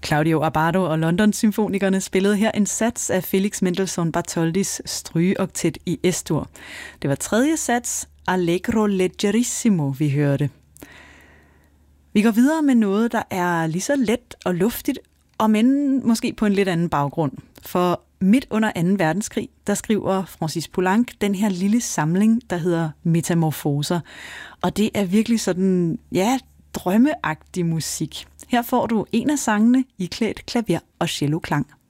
Claudio Abbado og London-symfonikerne spillede her en sats af Felix Mendelssohn Bartholdis strygeoktet i S-dur. Det var tredje sats, Allegro leggerissimo, vi hørte. Vi går videre med noget, der er lige så let og luftigt, og men måske på en lidt anden baggrund. For midt under 2. verdenskrig, der skriver Francis Poulenc den her lille samling, der hedder Metamorfoser. Og det er virkelig sådan, ja, drømmeagtig musik. Her får du en af sangene iklædt klaver og celloklang.